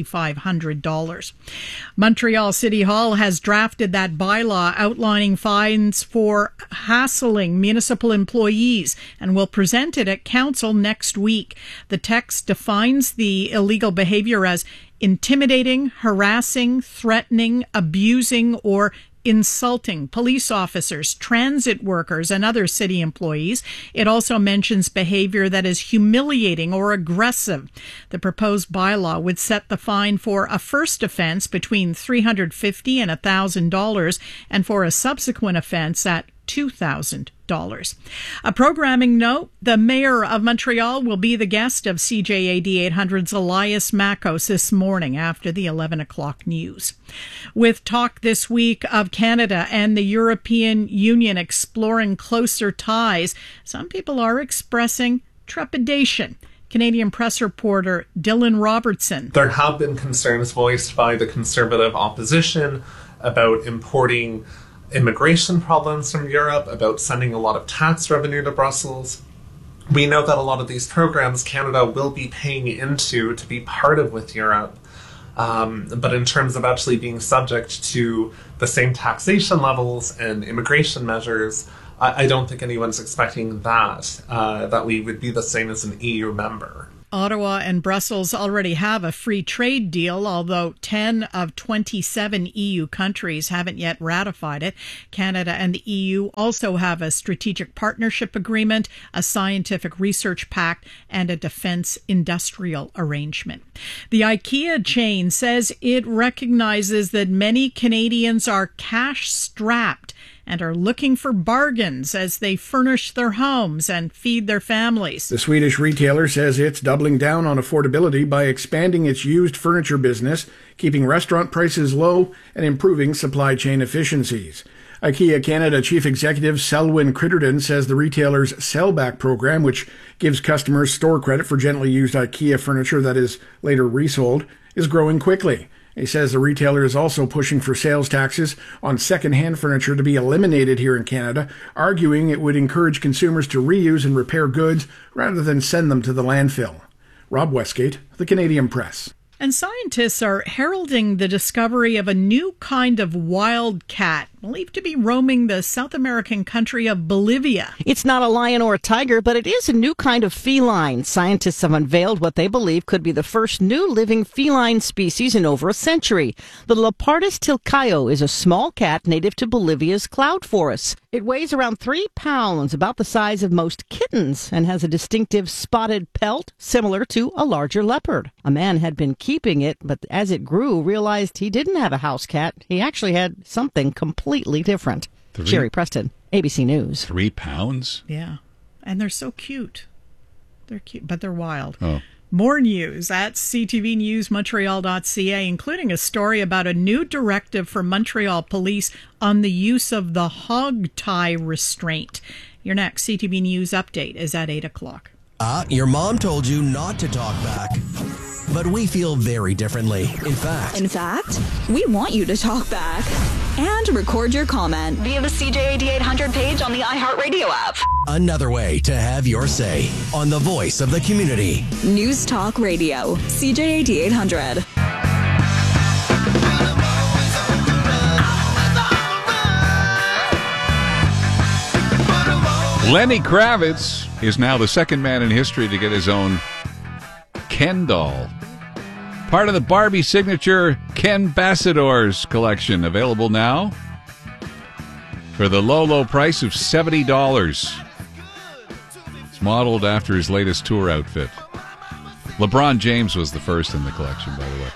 $2,500. Montreal City Hall has drafted that bylaw outlining fines for hassling municipal employees and will present it at council next week. The text defines the illegal behavior as intimidating, harassing, threatening, abusing, or insulting police officers, transit workers, and other city employees. It also mentions behavior that is humiliating or aggressive. The proposed bylaw would set the fine for a first offense between $350 and $1,000, and for a subsequent offense at $2,000. A programming note, the mayor of Montreal will be the guest of CJAD 800's Elias Makos this morning after the 11 o'clock news. With talk this week of Canada and the European Union exploring closer ties, some people are expressing trepidation. Canadian press reporter Dylan Robertson. There have been concerns voiced by the Conservative opposition about importing immigration problems from Europe, about sending a lot of tax revenue to Brussels. We know that a lot of these programs Canada will be paying into to be part of with Europe. But in terms of actually being subject to the same taxation levels and immigration measures, I don't think anyone's expecting that we would be the same as an EU member. Ottawa and Brussels already have a free trade deal, although 10 of 27 EU countries haven't yet ratified it. Canada and the EU also have a strategic partnership agreement, a scientific research pact, and a defense industrial arrangement. The IKEA chain says it recognizes that many Canadians are cash-strapped and are looking for bargains as they furnish their homes and feed their families. The Swedish retailer says it's doubling down on affordability by expanding its used furniture business, keeping restaurant prices low, and improving supply chain efficiencies. IKEA Canada Chief Executive Selwyn Critterton says the retailer's Sellback program, which gives customers store credit for gently used IKEA furniture that is later resold, is growing quickly. He says the retailer is also pushing for sales taxes on second-hand furniture to be eliminated here in Canada, arguing it would encourage consumers to reuse and repair goods rather than send them to the landfill. Rob Westgate, The Canadian Press. And scientists are heralding the discovery of a new kind of wild cat, believed to be roaming the South American country of Bolivia. It's not a lion or a tiger, but it is a new kind of feline. Scientists have unveiled what they believe could be the first new living feline species in over a century. The Leopardus tilcaio is a small cat native to Bolivia's cloud forests. It weighs around 3 pounds, about the size of most kittens, and has a distinctive spotted pelt similar to a larger leopard. A man had been keeping it, but as it grew, realized he didn't have a house cat. He actually had something completely different. Sherry Preston, ABC News. 3 pounds? Yeah. And they're so cute. They're cute, but they're wild. Oh. More news at ctvnewsmontreal.ca, including a story about a new directive for Montreal police on the use of the hog tie restraint. Your next CTV News update is at 8 o'clock. Your mom told you not to talk back. But we feel very differently. In fact, we want you to talk back and record your comment via the CJAD 800 page on the iHeartRadio app. Another way to have your say on the voice of the community. News Talk Radio, CJAD 800. Lenny Kravitz is now the second man in history to get his own Ken doll. Part of the Barbie signature Ken Bassadors collection, available now for the low, low price of $70. It's modeled after his latest tour outfit. LeBron James was the first in the collection, by the way.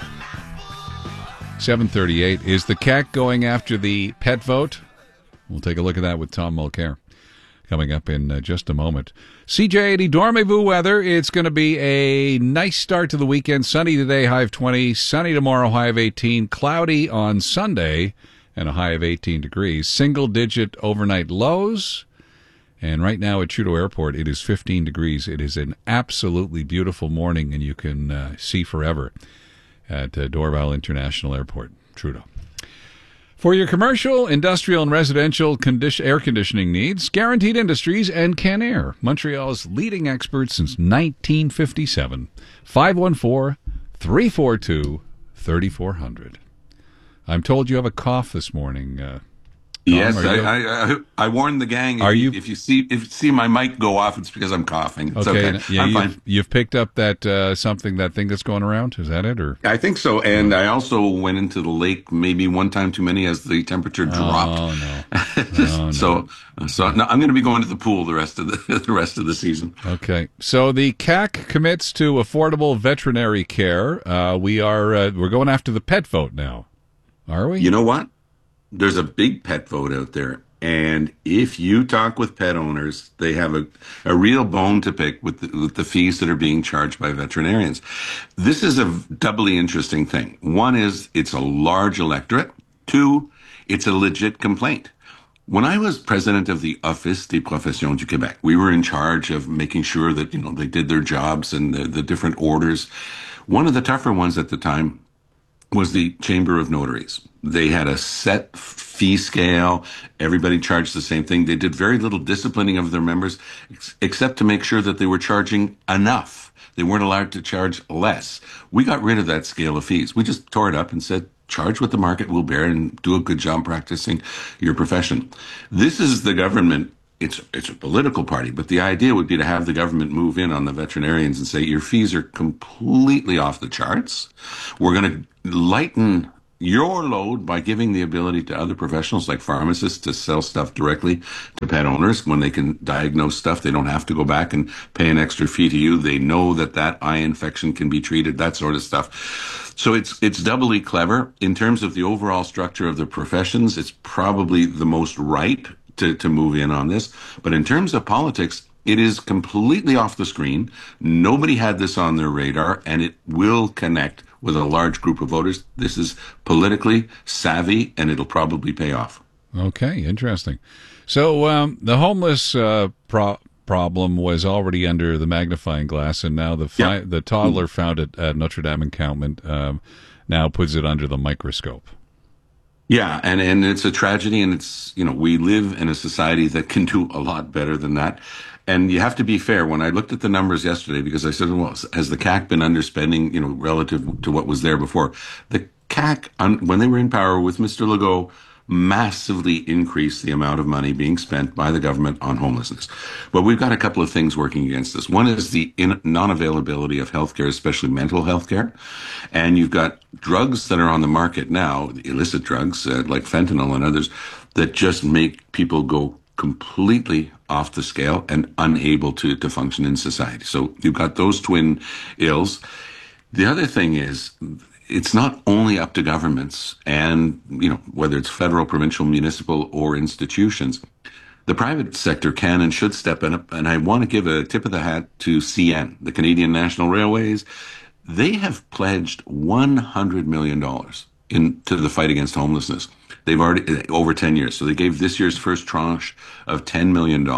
7:38. Is the CAC going after the pet vote? We'll take a look at that with Tom Mulcair coming up in just a moment. CJ80 Dormez-vous weather. It's going to be a nice start to the weekend. Sunny today, high of 20. Sunny tomorrow, high of 18. Cloudy on Sunday and a high of 18 degrees. Single-digit overnight lows. And right now at Trudeau Airport, it is 15 degrees. It is an absolutely beautiful morning, and you can see forever at Dorval International Airport, Trudeau. For your commercial, industrial, and residential air conditioning needs, Guaranteed Industries and Canair, Montreal's leading experts since 1957. 514-342-3400. I'm told you have a cough this morning. Yes, I warned the gang. If you see my mic go off, it's because I'm coughing. It's okay. Yeah, I'm fine. You've picked up that that thing that's going around. Is that it, or? I think so. And I also went into the lake maybe one time too many as the temperature dropped. Oh no! So no, I'm going to be going to the pool the rest of the season. Okay. So the CAC commits to affordable veterinary care. We're going after the pet vote now. Are we? You know what? There's a big pet vote out there, and if you talk with pet owners, they have a real bone to pick with the fees that are being charged by veterinarians. This is a doubly interesting thing. One is it's a large electorate. Two, it's a legit complaint. When I was president of the Office des Professions du Québec, we were in charge of making sure that they did their jobs and the different orders. One of the tougher ones at the time was the Chamber of Notaries. They had a set fee scale. Everybody charged the same thing. They did very little disciplining of their members, except to make sure that they were charging enough. They weren't allowed to charge less. We got rid of that scale of fees. We just tore it up and said, charge what the market will bear and do a good job practicing your profession. This is the government. It's a political party, but the idea would be to have the government move in on the veterinarians and say, your fees are completely off the charts. We're going to lighten your load by giving the ability to other professionals like pharmacists to sell stuff directly to pet owners. When they can diagnose stuff, they don't have to go back and pay an extra fee to you. They know that eye infection can be treated, that sort of stuff. So it's doubly clever. In terms of the overall structure of the professions, it's probably the most right to move in on this. But in terms of politics, it is completely off the screen. Nobody had this on their radar, and it will connect with a large group of voters. This is politically savvy, and it'll probably pay off. Okay, interesting. So the homeless problem was already under the magnifying glass, and now the toddler found it at Notre Dame encampment now puts it under the microscope. Yeah, and it's a tragedy, and it's, we live in a society that can do a lot better than that. And you have to be fair. When I looked at the numbers yesterday, because I said, well, has the CAQ been underspending, relative to what was there before? The CAQ, when they were in power with Mr. Legault, massively increased the amount of money being spent by the government on homelessness. But we've got a couple of things working against us. One is the non-availability of healthcare, especially mental health care. And you've got drugs that are on the market now, illicit drugs like fentanyl and others, that just make people go completely off the scale and unable to function in society. So you've got those twin ills. The other thing is, it's not only up to governments and, whether it's federal, provincial, municipal, or institutions. The private sector can and should step up. And I want to give a tip of the hat to CN, the Canadian National Railways. They have pledged $100 million into the fight against homelessness. They've already, over 10 years. So they gave this year's first tranche of $10 million.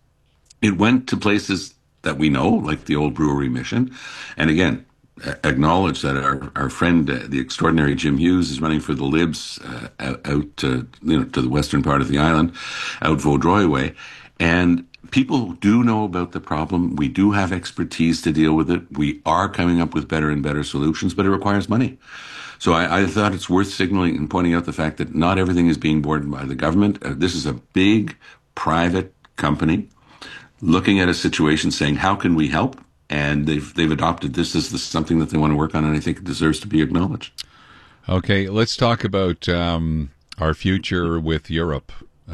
It went to places that we know, like the Old Brewery Mission. And again, acknowledge that our friend, the extraordinary Jim Hughes, is running for the Libs out to the western part of the island, out Vaudreuil way. And people do know about the problem. We do have expertise to deal with it. We are coming up with better and better solutions, but it requires money. So I thought it's worth signaling and pointing out the fact that not everything is being borne by the government. This is a big private company looking at a situation saying, how can we help? And they've adopted this as something that they want to work on, and I think it deserves to be acknowledged. Okay, let's talk about our future with Europe.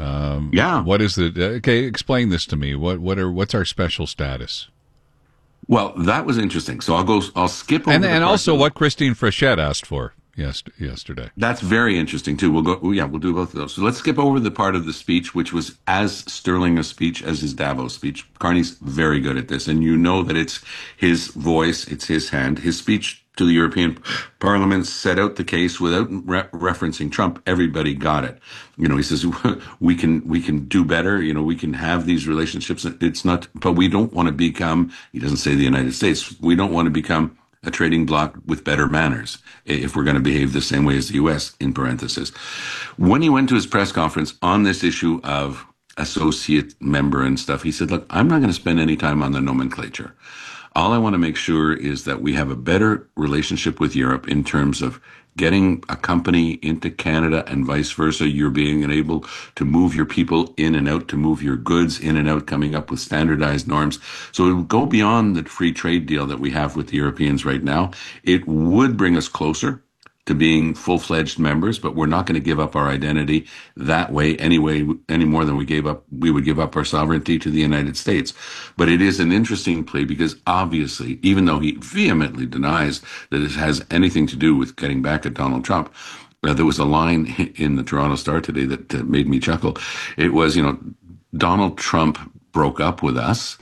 What is explain this to me. What's our special status? Well, that was interesting. So I'll skip over and also what Christine Frechette asked for yesterday. That's very interesting too. We'll do both of those. So let's skip over the part of the speech which was as sterling a speech as his Davos speech. Carney's very good at this, and that it's his voice, it's his hand. His speech to the European Parliament set out the case without referencing Trump. Everybody got it. He says we can do better. We can have these relationships. It's not, but we don't want to become. He doesn't say the United States. We don't want to become a trading bloc with better manners if we're going to behave the same way as the U.S. in parenthesis. When he went to his press conference on this issue of associate member and stuff, he said, "Look, I'm not going to spend any time on the nomenclature. All I want to make sure is that we have a better relationship with Europe in terms of getting a company into Canada and vice versa. You're being able to move your people in and out, to move your goods in and out, coming up with standardized norms. So it would go beyond the free trade deal that we have with the Europeans right now. It would bring us closer to being full-fledged members, but we're not going to give up our identity that way any more than we would give up our sovereignty to the United States. But it is an interesting play because obviously, even though he vehemently denies that it has anything to do with getting back at Donald Trump, there was a line in the Toronto Star today that made me chuckle. It was, Donald Trump broke up with us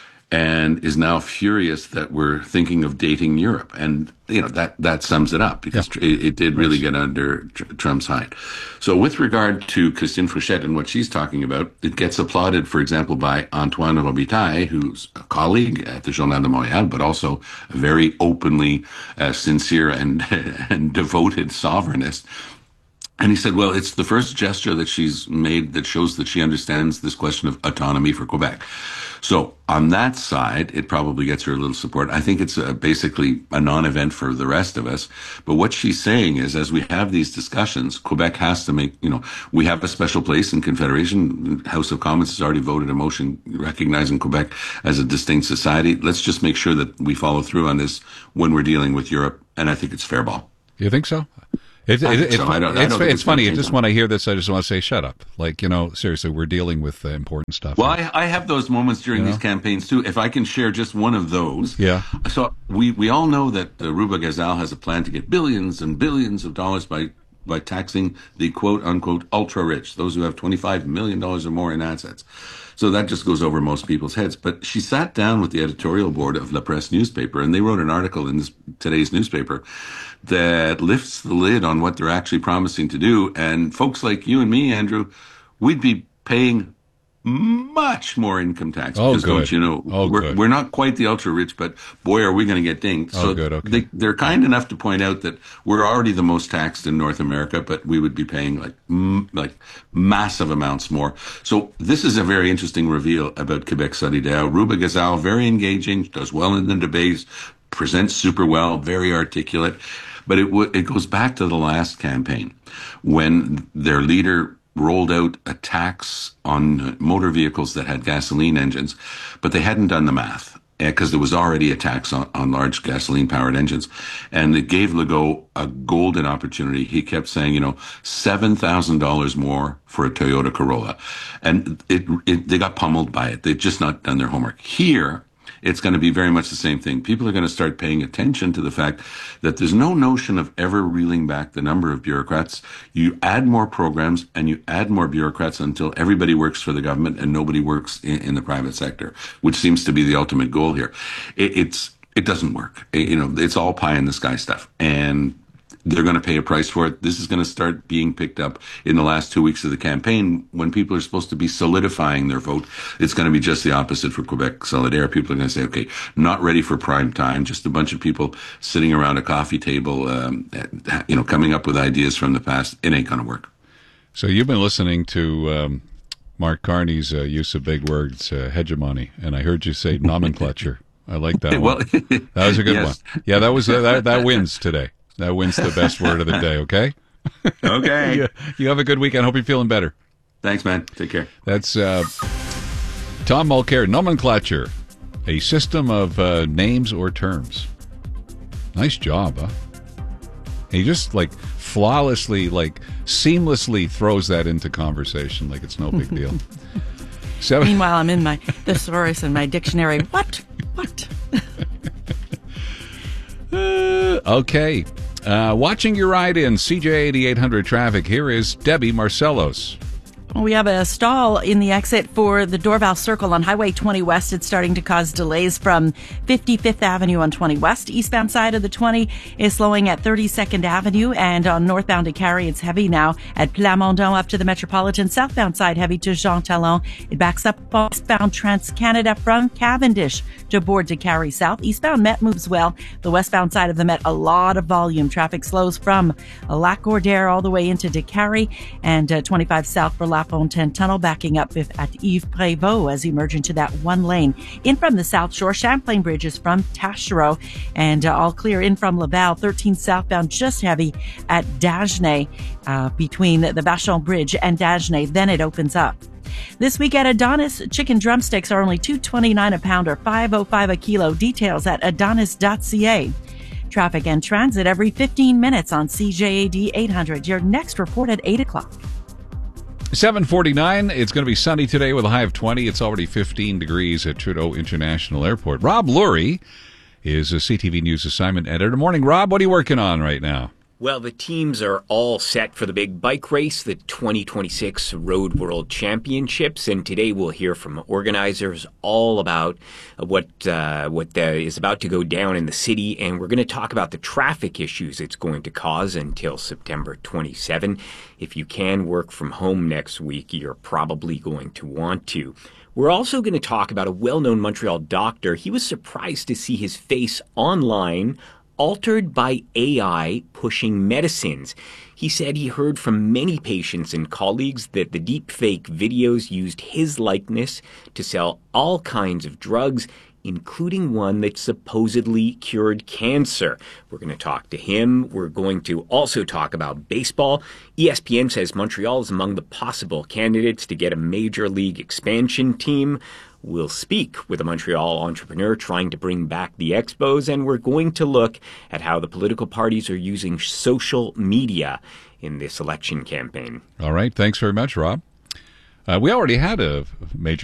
and is now furious that we're thinking of dating Europe. And, that sums it up because it did really get under Trump's hide. So with regard to Christine Frechette and what she's talking about, it gets applauded, for example, by Antoine Robitaille, who's a colleague at the Journal de Montréal, but also a very openly sincere and devoted sovereignist. And he said, well, it's the first gesture that she's made that shows that she understands this question of autonomy for Quebec. So on that side, it probably gets her a little support. I think it's basically a non-event for the rest of us. But what she's saying is, as we have these discussions, Quebec has to make, we have a special place in Confederation. House of Commons has already voted a motion recognizing Quebec as a distinct society. Let's just make sure that we follow through on this when we're dealing with Europe. And I think it's fair ball. You think so? It's funny. Just just when I hear this, I just want to say, shut up. Like, seriously, we're dealing with important stuff. Well, I have those moments during these campaigns, too. If I can share just one of those. Yeah. So we all know that Ruba Ghazal has a plan to get billions and billions of dollars by taxing the quote-unquote ultra-rich, those who have $25 million or more in assets. So that just goes over most people's heads. But she sat down with the editorial board of La Presse newspaper, and they wrote an article in today's newspaper that lifts the lid on what they're actually promising to do. And folks like you and me, Andrew, we'd be paying much more income tax. Because don't you know, we're not quite the ultra rich, but boy, are we going to get dinged. So they're kind enough to point out that we're already the most taxed in North America, but we would be paying like massive amounts more. So this is a very interesting reveal about Quebec Solidaire. Ruba Ghazal, very engaging, does well in the debates, presents super well, very articulate. But it goes back to the last campaign when their leader rolled out a tax on motor vehicles that had gasoline engines, but they hadn't done the math because there was already a tax on large gasoline-powered engines. And it gave Legault a golden opportunity. He kept saying, $7,000 more for a Toyota Corolla. And they got pummeled by it. They've just not done their homework. Here, it's going to be very much the same thing. People are going to start paying attention to the fact that there's no notion of ever reeling back the number of bureaucrats. You add more programs and you add more bureaucrats until everybody works for the government and nobody works in the private sector, which seems to be the ultimate goal here. It doesn't work. It's all pie in the sky stuff. And they're going to pay a price for it. This is going to start being picked up in the last 2 weeks of the campaign when people are supposed to be solidifying their vote. It's going to be just the opposite for Quebec Solidaire. People are going to say, okay, not ready for prime time, just a bunch of people sitting around a coffee table, coming up with ideas from the past. It ain't going to work. So you've been listening to Mark Carney's use of big words, hegemony, and I heard you say nomenclature. I like that one. That was a good one. Yeah, that wins today. That wins the best word of the day, okay? Okay. You have a good weekend. Hope you're feeling better. Thanks, man. Take care. That's Tom Mulcair. Nomenclature, a system of names or terms. Nice job, huh? He just flawlessly, seamlessly throws that into conversation like it's no big deal. Meanwhile, I'm in my thesaurus and my dictionary. What? Okay. Watching your ride in CJ 8800 traffic, here is Debbie Marcellos. We have a stall in the exit for the Dorval Circle on Highway 20 West. It's starting to cause delays from 55th Avenue on 20 West. Eastbound side of the 20 is slowing at 32nd Avenue, and on northbound to Carrie, it's heavy now at Plamondon up to the Metropolitan. Southbound side heavy to Jean Talon. It backs up westbound Trans-Canada from Cavendish to Board to Carrie South. Eastbound Met moves well. The westbound side of the Met, a lot of volume. Traffic slows from Lac Gordaire all the way into DeCarry, and 25 south for La Fontaine Tunnel, backing up at Yves Prévost as you merge into that one lane. In from the South Shore, Champlain Bridge is from Taschereau, and all clear in from Laval. 13 southbound, just heavy at Dagenais, between the Vachon Bridge and Dagenais. Then it opens up. This week at Adonis, chicken drumsticks are only $2.29 a pound or $5.05 a kilo. Details at adonis.ca. Traffic and transit every 15 minutes on CJAD 800. Your next report at 8 o'clock. 7:49. It's going to be sunny today with a high of 20. It's already 15 degrees at Trudeau International Airport. Rob Lurie is a CTV News assignment editor. Morning, Rob. What are you working on right now? Well, the teams are all set for the big bike race, the 2026 Road World Championships, and today we'll hear from organizers all about what is about to go down in the city, and we're going to talk about the traffic issues it's going to cause until September 27. If you can work from home next week, you're probably going to want to. We're also going to talk about a well-known Montreal doctor. He was surprised to see his face online altered by AI pushing medicines. He said he heard from many patients and colleagues that the deepfake videos used his likeness to sell all kinds of drugs, including one that supposedly cured cancer. We're going to talk to him. We're going to also talk about baseball. ESPN says Montreal is among the possible candidates to get a major league expansion team. We'll speak with a Montreal entrepreneur trying to bring back the Expos, and we're going to look at how the political parties are using social media in this election campaign. All right. Thanks very much, Rob. We already had a major